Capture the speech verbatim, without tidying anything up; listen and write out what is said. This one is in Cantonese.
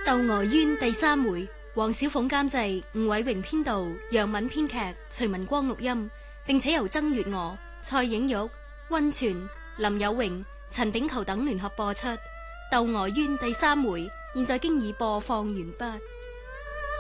《竇娥冤》第三回，黃小鳳監製，吳偉榮編導，楊敏編劇，徐文光錄音，並且由曾月娥、蔡影玉、溫泉、林有榮、陳炳球等聯合播出。《竇娥冤》第三回，現在經已播放完畢。